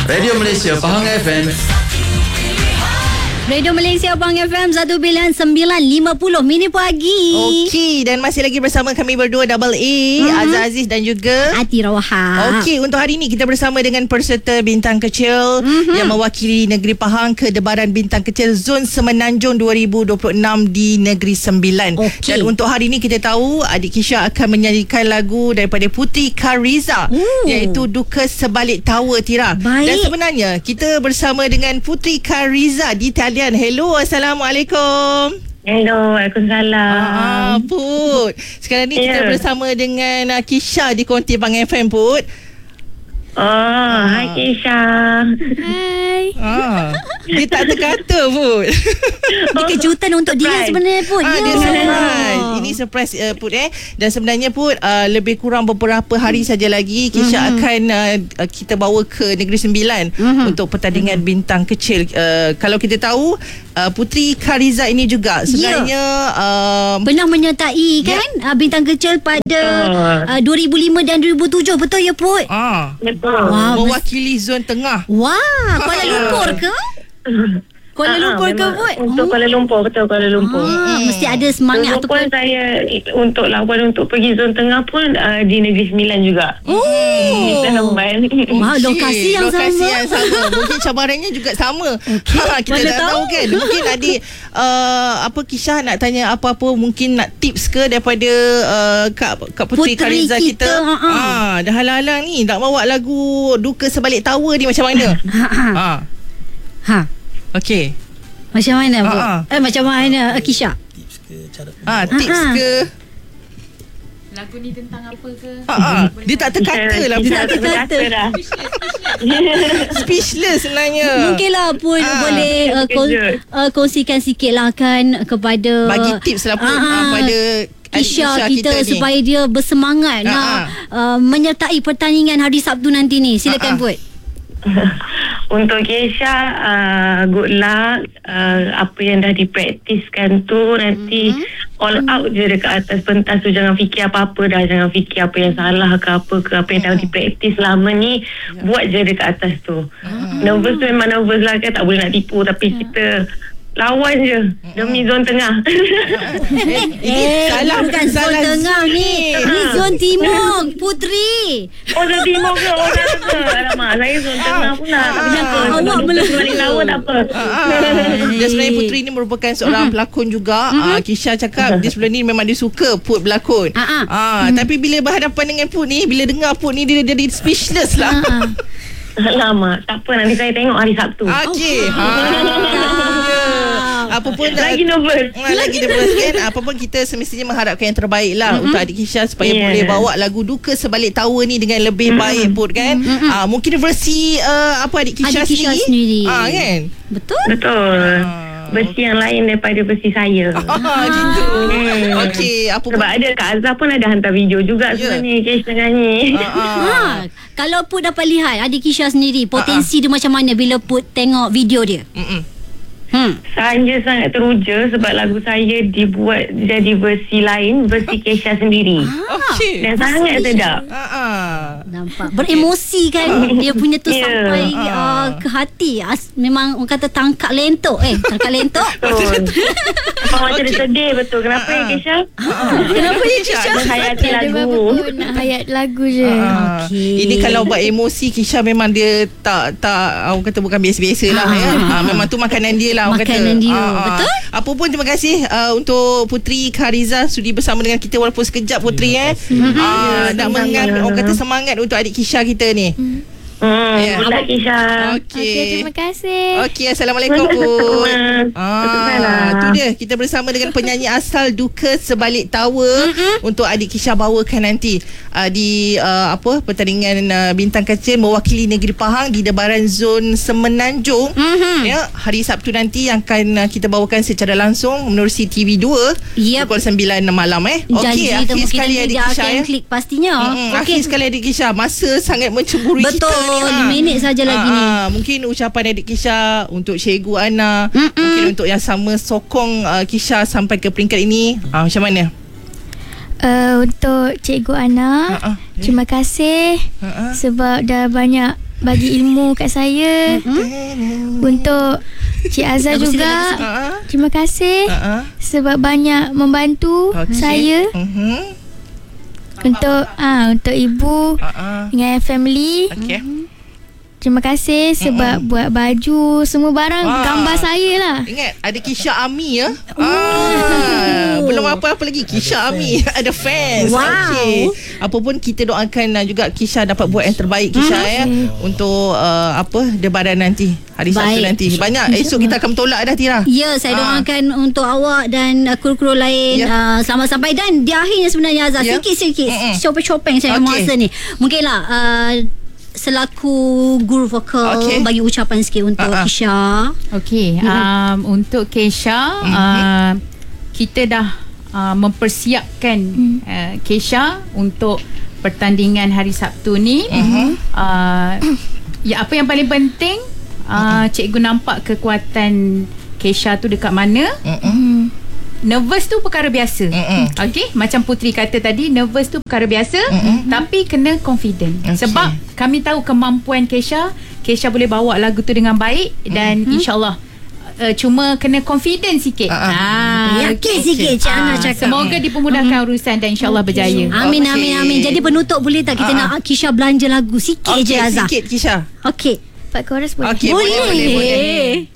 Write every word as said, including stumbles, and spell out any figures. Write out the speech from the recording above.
Radio Malaysia Pahang F M. Radio Malaysia Pahang F M satu sembilan sembilan lima puluh Mini Pagi. Okey, dan masih lagi bersama kami berdua Double A, mm-hmm. Azhar Aziz dan juga Ati Rawahab. Okey, untuk hari ini kita bersama dengan peserta Bintang Kecil mm-hmm. yang mewakili Negeri Pahang ke Debaran Bintang Kecil Zon Semenanjung dua ribu dua puluh enam di Negeri Sembilan. Okay. Dan untuk hari ini kita tahu adik Kisha akan menyanyikan lagu daripada Putri Khariza, Ooh. iaitu Duka Sebalik Tawa, Tira. Baik. Dan sebenarnya kita bersama dengan Putri Khariza di talian. Hello, Assalamualaikum. Hello, Waalaikumsalam. Ah, Put. Sekarang ni yeah. kita bersama dengan uh, Kisha di Konti Pahang F M, Put. Oh, ah. Hai Kisha. Hai. Ah. Dia tak terkata, Put. Ini kejutan untuk surprise. Dia sebenarnya, Put. Ah, ya. dia surprise. Ini surprise, uh, Put eh. Dan sebenarnya, Put, uh, lebih kurang beberapa hari saja lagi Kisha mm-hmm. akan uh, kita bawa ke Negeri Sembilan mm-hmm. untuk pertandingan mm-hmm. Bintang Kecil. Uh, kalau kita tahu, uh, Putri Khariza ini juga sebenarnya yeah. uh, pernah menyertai kan yeah. uh, Bintang Kecil pada uh, dua ribu lima dan dua ribu tujuh. Betul ya, Put? Ah. Betul. Wow, mewakili zon tengah. Wah, Kuala Lumpur ke? Kuala Lumpur ke, Put? Untuk oh. Kuala Lumpur, betul Kuala Lumpur. Ah, hmm. Mesti ada semangat tu pun saya untuk lawan untuk pergi zon tengah pun uh, di Negeri Sembilan juga. Oh. Kita lamban. Wah, lokasi yang lokasi sama. yang sama. Mungkin cabarannya juga sama. Okay. Ha, kita Mana tak tahu? tahu kan. Mungkin adik uh, apa Kisha nak tanya apa-apa, mungkin nak tips ke daripada uh, Kak, Kak Putri, Putri Khariza kita. kita. Ha, ha, dah halang-halang ni nak bawa lagu Duka Sebalik Tawa ni macam mana? ha. Ha. Okey. Macam mana, Bu? Ha-ha. Eh, macam mana, Kisha? Tips ke cara Ah, ha, tips Ha-ha. ke? Lagu ni tentang apa ke? Ha, dia tak terkata lah. Dia tak terkata. Speechless sebenarnya. Mungkinlah pun Ah, boleh uh, kon, uh, kongsikan sikit lah kan kepada bagi tips lah pun ah, uh, pada Kisha Kisha kita, kita supaya dia bersemangat Ah, nak ah. uh, menyertai pertandingan hari Sabtu nanti ni. Silakan, Ah, ah. Put. Untuk Kisha, uh, good luck. Uh, apa yang dah dipraktiskan tu nanti mm-hmm. all out je dekat atas pentas tu. Jangan fikir apa-apa dah. Jangan fikir apa yang salah ke apa ke. Apa yang dah dipraktis selama ni, yeah. buat je dekat atas tu. Mm-hmm. Nervous tu memang nervous lah kan. Tak boleh nak tipu. Tapi yeah. kita lawan je demi zon tengah. Eh, eh salah, bukan zon salah tengah zon ni. ni. Ni zon timur, Putri. Oh, zon timur ke? Oh, tak apa. Alamak, saya zon tengah pula. Tak apa. Awak balik lawan tak apa. Dia sebenarnya Putri ni merupakan seorang pelakon juga. uh, Kisha cakap dia sebelum ni memang dia suka Put berlakon. Ah, ah. uh, Tapi bila berhadapan dengan Put ni, bila dengar Put ni, dia jadi speechless lah. Alamak, tak apa. Nanti saya tengok hari Sabtu. Okey. Apa pun lagi nervous. Lagi nervous kan. Apa pun kita semestinya mengharapkan yang terbaik lah mm-hmm. untuk adik Kisha supaya yeah. boleh bawa lagu Duka Sebalik Tawa ni dengan lebih mm-hmm. baik pun kan. Mm-hmm. Ah, mungkin versi uh, apa adik Kisha, adik Kisha sendiri. sendiri. Ah, kan? Betul? Betul. Ah. Versi yang lain daripada versi saya. Ah, gitu. Hmm. Okey, apa sebab pun ada Kak Azhar pun ada hantar video juga yeah. sebenarnya Kisha nyanyi. Ah, ah. Ha, kalau Put dapat lihat adik Kisha sendiri, potensi ah, ah. dia macam mana bila Put tengok video dia? Mm-mm. Hmm. Saya sangat teruja sebab lagu saya dibuat jadi versi lain, versi Kisha sendiri. Ah, Okey. Dan sangat sedap. Ah, ah. Nampak beremosi kan dia punya tu Yeah. sampai Ah. uh, ke hati. As, memang orang kata tangkap lentok eh tangkap lentok. Betul. Memang macam dia sedih betul. Kenapa ya Kisha? Kenapa ya Kisha? Dia hayati lagu. Nak hayat lagu je. Ah. Okey. Ini kalau buat emosi Kisha memang dia tak tak orang kata bukan biasa-biasa lah ya. Ah, memang tu makanan dia lah orang kata. Makanan dia. Ah, ah. Betul? Apa pun terima kasih uh, untuk Putri Khariza sudi bersama dengan kita walaupun sekejap Putri eh. Ah, nak mengambil orang kata semangat untuk adik Kisha kita ni. Hmm, Yeah. good luck Kisha. Okey. Okay, terima kasih. Okey, Assalamualaikum Put. Ah, Waalaikumsalam. tu dia kita bersama dengan penyanyi asal Duka Sebalik Tawa mm-hmm. untuk adik Kisha bawakan nanti uh, di uh, apa pertandingan uh, Bintang Kecil mewakili Negeri Pahang di Debaran Zon Semenanjung. Mhm. Ya, hari Sabtu nanti yang akan uh, kita bawakan secara langsung menerusi T V dua Yep. pukul sembilan malam eh. Janji Okey, akhir mungkin sekali nanti adik dia Kisha akan ya. klik pastinya. Mm-hmm. Okey. Akhir sekali adik Kisha, masa sangat mencemburi Betul, kita ni. lima minit saja lagi ni. Ah, mungkin ucapan adik Kisha untuk Cikgu Ana, Mm-mm. mungkin untuk yang sama sokong uh, Kisha sampai ke peringkat ini. Ah, macam mana? Uh, untuk Cikgu Ana, Ha-ha. terima kasih Ha-ha. sebab dah banyak bagi ilmu kat saya. Mm-hmm. Untuk Cik Azhar juga. Uh-huh. Terima kasih Uh-huh. sebab banyak membantu Okay. saya. Uh-huh. Untuk ah untuk ibu Uh-huh. dengan family. Okay. Terima kasih sebab Mm-mm. buat baju, semua barang Ah. gambar saya lah. Ingat ada Kisha Ami ya. Ah, belum apa-apa lagi Kisha Ami ada fans. Wow. Okey. Apa pun kita doakan uh, juga Kisha dapat buat yang terbaik Kisha ya untuk uh, apa debaran nanti hari Sabtu Baik. nanti. Banyak esok kita akan bertolak dah Tira. Ya, saya Ah. doakan untuk awak dan uh, kru-kru lain Ya. uh, selamat sampai. Dan di akhirnya sebenarnya Azhar, Ya. sikit-sikit Mm-mm. shopeng-shopeng saya Okey. masa ni. Mungkinlah uh, selaku guru vokal Okey. bagi ucapan sikit untuk Ah, ah. Kisha. Okey, um, untuk Kesha, uh, kita dah uh, mempersiapkan uh, Kesha untuk pertandingan hari Sabtu ni. Uh, ya, apa yang paling penting, uh, cikgu nampak kekuatan Kesha tu dekat mana. Nervous tu perkara biasa. Mm-mm. Okey, macam Putri kata tadi, nervous tu perkara biasa, tapi kena confident. Okey. Sebab kami tahu kemampuan Kesha. Kesha boleh bawa lagu tu dengan baik dan insya-Allah uh, cuma kena confident sikit. Ah, ah. Ah, Yakin sikit Cik Ana Ah, cakap. semoga dipermudahkan urusan dan insya-Allah berjaya. Amin, Okey. amin, amin. Jadi penutup boleh tak kita Ah, ah. nak Kisha belanja lagu sikit Okey, je Azhar? sikit Kisha. Okey. Empat chorus boleh. Okey, boleh, boleh, boleh.